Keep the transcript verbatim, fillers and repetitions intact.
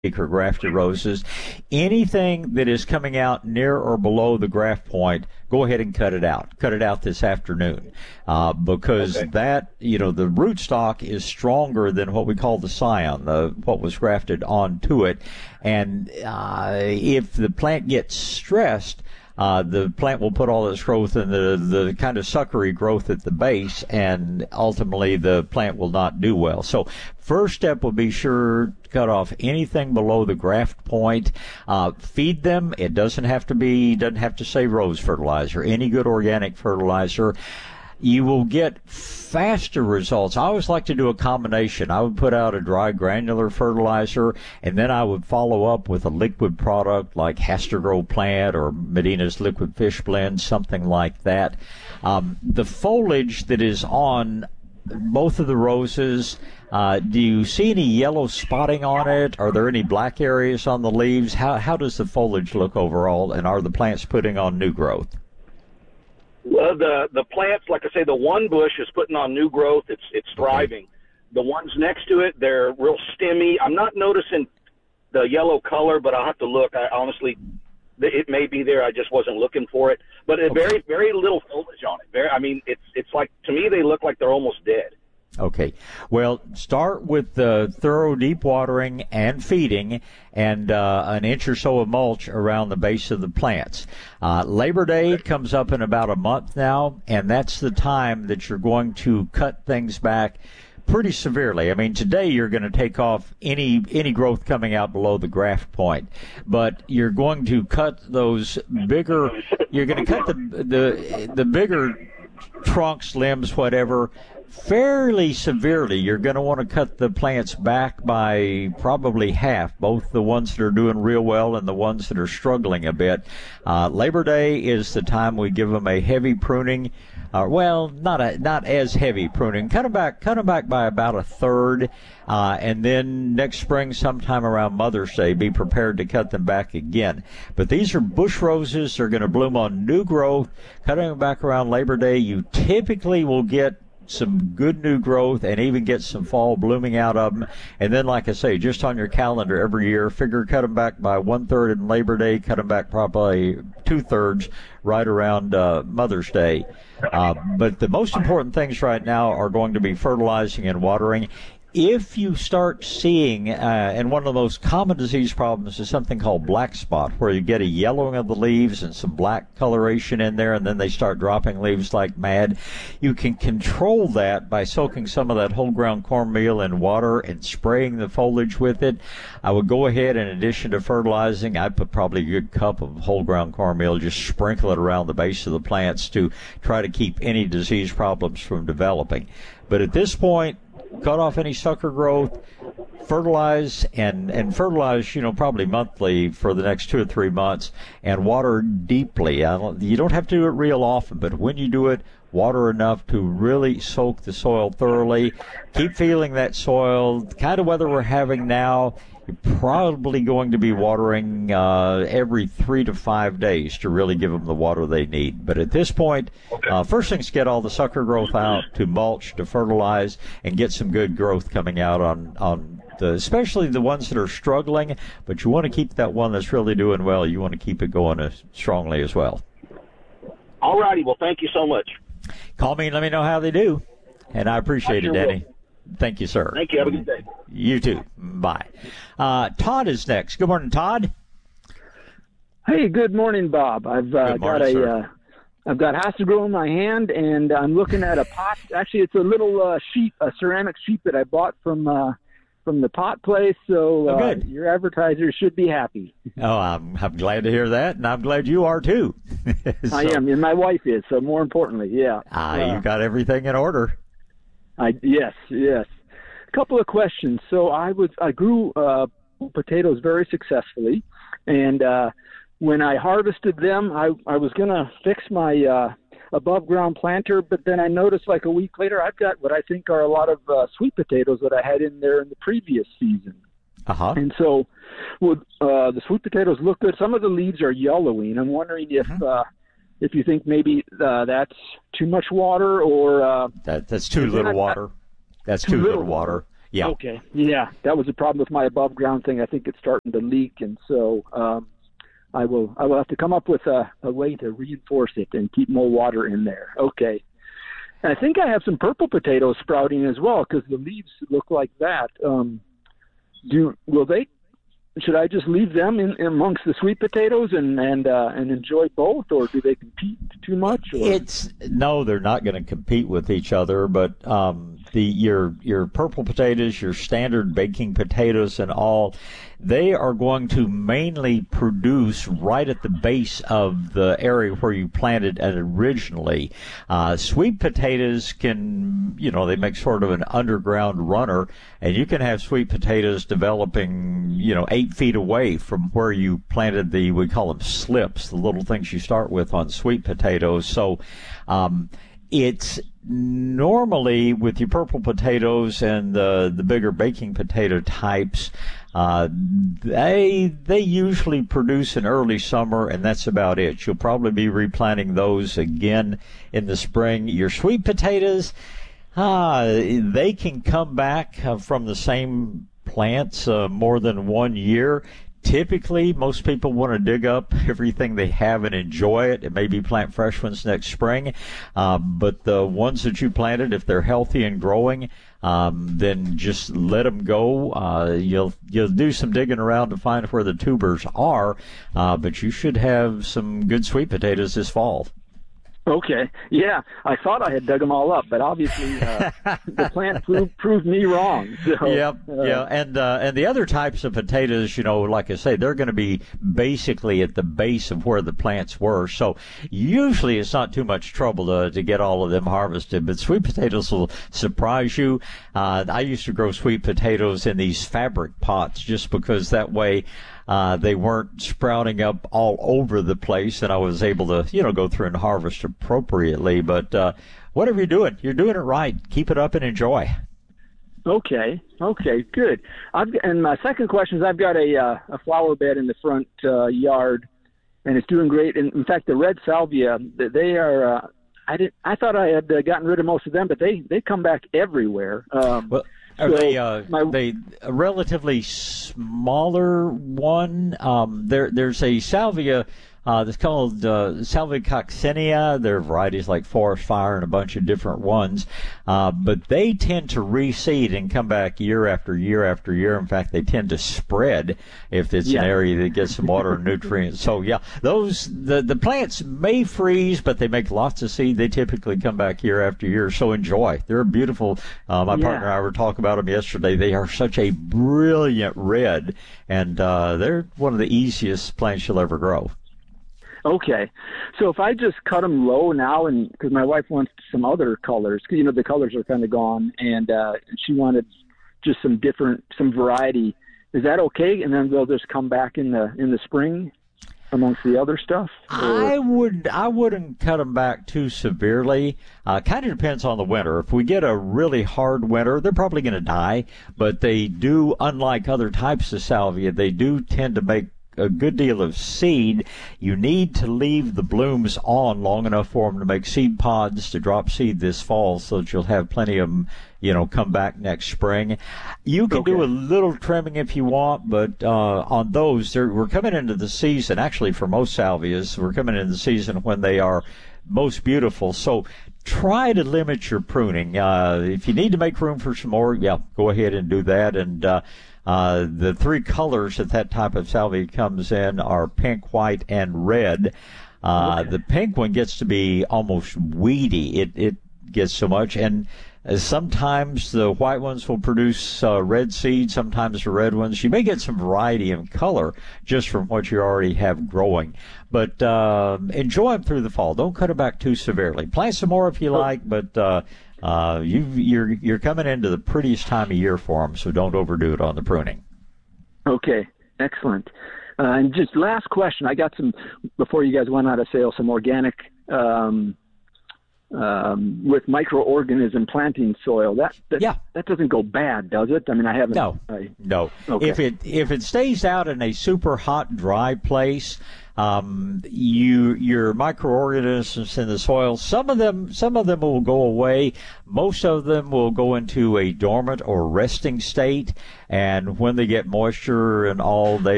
or grafted roses. Anything that is coming out near or below the graft point, go ahead and cut it out. Cut it out this afternoon, uh, because okay. that, you know, the rootstock is stronger than what we call the scion, the what was grafted onto it. And uh, if the plant gets stressed, Uh, the plant will put all its growth in the, the kind of suckery growth at the base, and ultimately the plant will not do well. So first step will be sure to cut off anything below the graft point. Uh, feed them. It doesn't have to be, doesn't have to say rose fertilizer, any good organic fertilizer. You will get faster results. I always like to do a combination. I would put out a dry granular fertilizer, and then I would follow up with a liquid product like Hastrogrow Plant or Medina's Liquid Fish Blend, something like that. Um, the foliage that is on both of the roses, uh, do you see any yellow spotting on it? Are there any black areas on the leaves? How, how does the foliage look overall, and are the plants putting on new growth? Well, the the plants, like I say, the one bush is putting on new growth. It's it's thriving. Okay. The ones next to it, they're real stemmy. I'm not noticing the yellow color, but I'll have to look. I honestly, it may be there. I just wasn't looking for it. But okay. very very little foliage on it. Very, I mean, it's it's like, to me, they look like they're almost dead. Okay. Well, start with the thorough deep watering and feeding, and uh, an inch or so of mulch around the base of the plants. Uh, Labor Day comes up in about a month now, and that's the time that you're going to cut things back pretty severely. I mean, today you're going to take off any any growth coming out below the graft point, but you're going to cut those bigger. You're going to cut the the the bigger trunks, limbs, whatever, fairly severely. You're going to want to cut the plants back by probably half, both the ones that are doing real well and the ones that are struggling a bit. Uh, Labor Day is the time we give them a heavy pruning. Uh, well, not a, not as heavy pruning. Cut them back, cut them back by about a third, uh, and then next spring, sometime around Mother's Day, be prepared to cut them back again. But these are bush roses. They're going to bloom on new growth. Cutting them back around Labor Day, you typically will get some good new growth and even get some fall blooming out of them. And then, like I say, just on your calendar every year, figure cut them back by one-third in Labor Day, cut them back probably two-thirds right around uh, Mother's Day. Uh, but the most important things right now are going to be fertilizing and watering. If you start seeing, uh, and one of the most common disease problems is something called black spot, where you get a yellowing of the leaves and some black coloration in there, and then they start dropping leaves like mad. You can control that by soaking some of that whole ground cornmeal in water and spraying the foliage with it. I would go ahead, in addition to fertilizing, I'd put probably a good cup of whole ground cornmeal, just sprinkle it around the base of the plants to try to keep any disease problems from developing. But at this point, cut off any sucker growth, fertilize, and, and fertilize, you know, probably monthly for the next two or three months, and water deeply. I don't, you don't have to do it real often, but when you do it, water enough to really soak the soil thoroughly. Keep feeling that soil. The kind of weather we're having now, you're probably going to be watering uh, every three to five days to really give them the water they need. But at this point, uh, first thing's get all the sucker growth out, to mulch, to fertilize, and get some good growth coming out on, on the, especially the ones that are struggling. But you want to keep that one that's really doing well. You want to keep it going as strongly as well. All righty. Well, thank you so much. Call me and let me know how they do. And I appreciate sure it, Danny. Will. Thank you, sir. Thank you. Have a good day. You too. Bye. Uh, Todd is next. Good morning, Todd. Hey, good morning, Bob. I've uh, morning, got a, sir. uh, I've got Hastrogrow in my hand, and I'm looking at a pot. Actually, it's a little uh, sheep, a ceramic sheep that I bought from uh, from the pot place. So uh, oh, good. Your advertisers should be happy. Oh, I'm I'm glad to hear that, and I'm glad you are too. so, I am, and my wife is. So more importantly, yeah. Ah, uh, you got everything in order. I yes, yes. A couple of questions. So I was I grew uh, potatoes very successfully, and uh, when I harvested them, I I was gonna fix my uh, above ground planter, but then I noticed like a week later I've got what I think are a lot of uh, sweet potatoes that I had in there in the previous season. Uh-huh. And so, would uh, the sweet potatoes look good? Some of the leaves are yellowy, and I'm wondering if. Mm-hmm. Uh, If you think maybe uh, that's too much water, or uh, that, that's too little I, water, that's too, too little little water. Yeah. Okay. Yeah, that was the problem with my above ground thing. I think it's starting to leak, and so um, I will I will have to come up with a, a way to reinforce it and keep more water in there. Okay. And I think I have some purple potatoes sprouting as well because the leaves look like that. Um, do will they? Should I just leave them in, in amongst the sweet potatoes and and uh, and enjoy both, or do they compete too much? Or? It's no, they're not going to compete with each other. But um, the your your purple potatoes, your standard baking potatoes, and all, they are going to mainly produce right at the base of the area where you planted it originally. Uh, sweet potatoes can, you know, they make sort of an underground runner, and you can have sweet potatoes developing, you know, eight feet away from where you planted the, we call them slips, the little things you start with on sweet potatoes. So, um, it's normally with your purple potatoes and the the bigger baking potato types, uh, they they usually produce in early summer, and that's about it. You'll probably be replanting those again in the spring. Your sweet potatoes, ah, they can come back uh, from the same plants uh, more than one year. Typically, most people want to dig up everything they have and enjoy it and maybe plant fresh ones next spring. Uh, but the ones that you planted, if they're healthy and growing, um, then just let them go. Uh, you'll you'll do some digging around to find where the tubers are, uh, but you should have some good sweet potatoes this fall. Okay. Yeah, I thought I had dug them all up, but obviously uh, the plant proved, proved me wrong. So, yep, uh, yeah, and uh, and the other types of potatoes, you know, like I say, they're going to be basically at the base of where the plants were. So usually it's not too much trouble to to get all of them harvested. But sweet potatoes will surprise you. Uh, I used to grow sweet potatoes in these fabric pots just because that way. Uh, they weren't sprouting up all over the place, and I was able to, you know, go through and harvest appropriately. But uh, whatever you're doing, you're doing it right. Keep it up and enjoy. Okay. Okay. Good. I've, and my second question is, I've got a uh, a flower bed in the front uh, yard, and it's doing great. And in fact, the red salvia, they are. Uh, I did. I thought I had uh, gotten rid of most of them, but they they come back everywhere. Um, well. Are so they uh, my, they a relatively smaller one? Um, there there's a salvia uh, that's called uh, Salvia coccinea. There are varieties like Forest Fire and a bunch of different ones, uh, but they tend to reseed and come back year after year after year. In fact, they tend to spread if it's yeah. an area that gets some water and nutrients. So yeah, those the the plants may freeze, but they make lots of seed. They typically come back year after year. So enjoy. They're beautiful. Uh, my yeah. partner and I were talking about them yesterday. They are such a brilliant red, and uh, they're one of the easiest plants you'll ever grow. Okay, so if I just cut them low now, and because my wife wants some other colors, because you know the colors are kind of gone, and uh, she wanted just some different, some variety. Is that okay? And then they'll just come back in the in the spring amongst the other stuff? Or? I would I wouldn't cut them back too severely. Uh, kind of depends on the winter. If we get a really hard winter, they're probably going to die. But they do, unlike other types of salvia, they do tend to make a good deal of seed. You need to leave the blooms on long enough for them to make seed pods to drop seed this fall, so that you'll have plenty of them, you know, come back next spring. You can okay. do a little trimming if you want, but uh, on those, we're coming into the season, actually for most salvias, we're coming into the season when they are most beautiful. So try to limit your pruning. Uh, if you need to make room for some more, yeah, go ahead and do that. And uh, Uh, the three colors that that type of salvia comes in are pink, white, and red. Uh, okay. The pink one gets to be almost weedy. It it gets so much, and uh, sometimes the white ones will produce uh, red seed. Sometimes the red ones. You may get some variety in color just from what you already have growing. But uh, enjoy them through the fall. Don't cut them back too severely. Plant some more if you like, but. Uh, Uh, you, you're you're coming into the prettiest time of year for them, so don't overdo it on the pruning. Okay, excellent. Uh, and just last question, I got some before you guys went out of sale, some organic um, um, with microorganism planting soil. That, that yeah. that doesn't go bad, does it? I mean, I haven't. No, I, no. Okay. If it if it stays out in a super hot, dry place, um, you your microorganisms in the soil, some of them some of them will go away. Most of them will go into a dormant or resting state, and when they get moisture and all, they